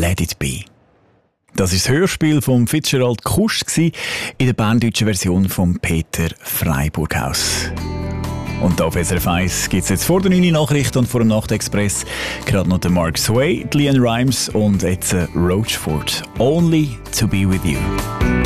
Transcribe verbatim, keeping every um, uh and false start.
Let It Be. Das ist das Hörspiel von Fitzgerald Kusch in der berndeutschen Version von Peter Freiburghaus. Und auf S R F eins gibt es jetzt vor der neuen Nachricht und vor dem Nachtexpress gerade noch den Mark Sway, die Leanne Rimes und jetzt Roachford. Only to be with you.